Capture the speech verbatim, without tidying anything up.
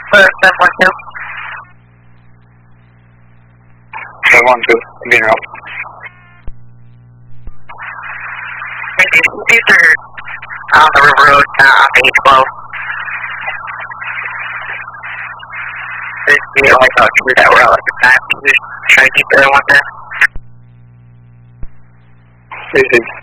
for seven one two. seven one two, being out. These are on the river road, uh, on the eight twelve. There's the only talk through that route at the time. Just try to keep the other one there. Easy.